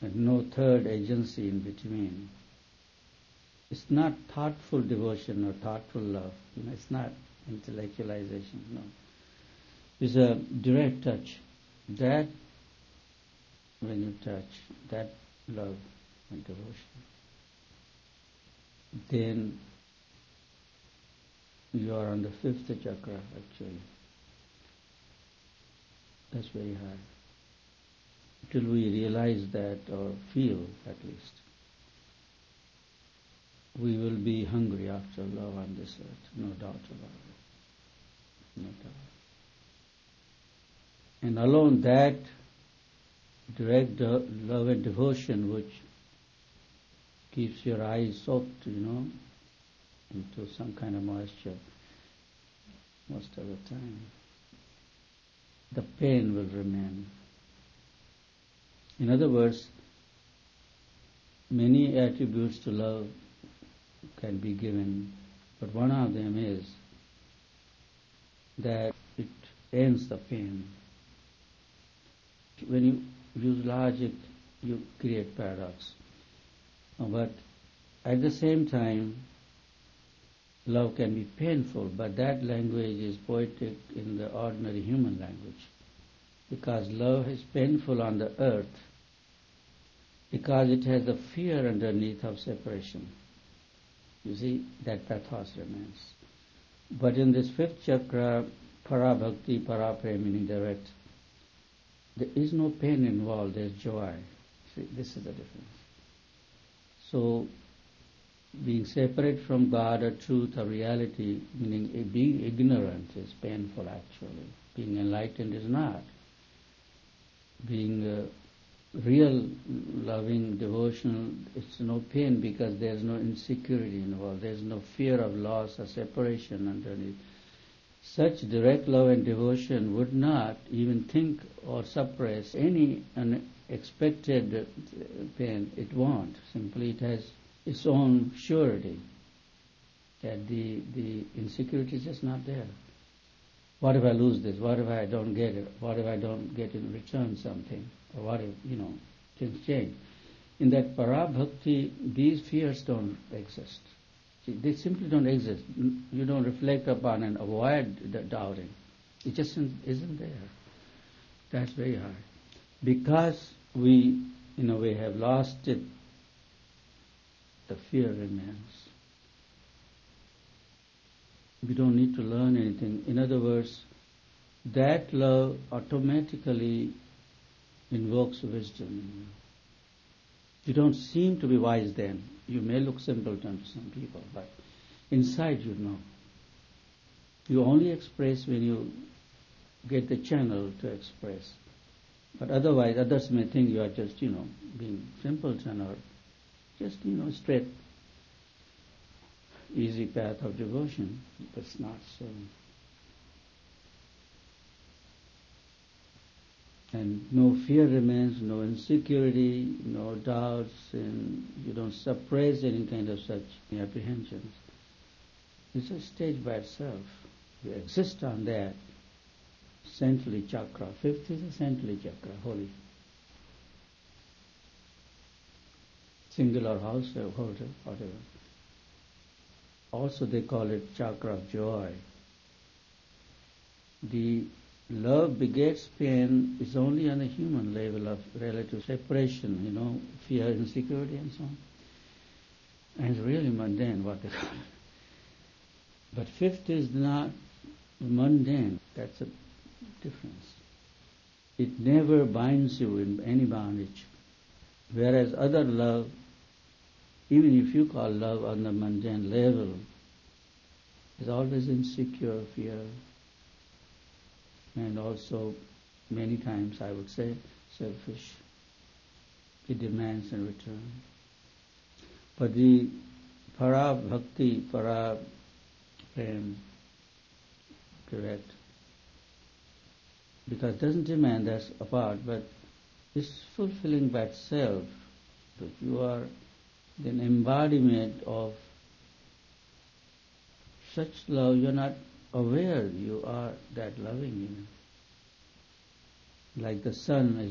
and no third agency in between. It's not thoughtful devotion or thoughtful love. It's not intellectualization. No, it's a direct touch. That when you touch that love and devotion, then you are on the fifth chakra actually. That's very high. Till we realize that, or feel at least, we will be hungry after love on this earth, no doubt about it. No doubt. And alone that direct love and devotion which keeps your eyes soaked, into some kind of moisture most of the time, the pain will remain. In other words, many attributes to love can be given, but one of them is that it ends the pain. When you use logic, you create paradox. But at the same time, love can be painful, but that language is poetic in the ordinary human language. Because love is painful on the earth, because it has the fear underneath of separation. You see, that pathos remains. But in this fifth chakra, para-bhakti, para-prem, meaning direct, there is no pain involved, there is joy. See, this is the difference. So, being separate from God or truth or reality, meaning being ignorant, is painful actually. Being enlightened is not. Being real, loving, devotional, it's no pain because there's no insecurity involved, there's no fear of loss or separation underneath. Such direct love and devotion would not even think or suppress any unexpected pain. It won't. Simply it has its own surety that the insecurity is just not there. What if I lose this? What if I don't get it? What if I don't get in return something? Or what if, things change? In that para-bhakti, these fears don't exist. See, they simply don't exist. You don't reflect upon and avoid the doubting. It just isn't there. That's very hard. Because we, in a way, have lost it, the fear remains. We don't need to learn anything. In other words, that love automatically invokes wisdom. You don't seem to be wise then. You may look simpleton to some people, but inside you know. You only express when you get the channel to express. But otherwise, others may think you are just, being simpleton or just, straight, easy path of devotion. But it's not so. And no fear remains, no insecurity, no doubts, and you don't suppress any kind of such apprehensions. It's a stage by itself. You exist on that centrally chakra. Fifth is a centrally chakra, holy. Singular house, holder, whatever. Also they call it chakra of joy. The love begets pain is only on a human level of relative separation, fear, insecurity and so on. And it's really mundane, what they call it. But fifth is not mundane. That's a difference. It never binds you in any bondage. Whereas other love, even if you call love on the mundane level, is always insecure, fear, and also many times I would say selfish. It demands in return. But the para-bhakti, para-prem, direct, because it doesn't demand us apart, but it's fulfilling by itself. That you are an embodiment of such love, you're not aware you are that loving. Like the sun is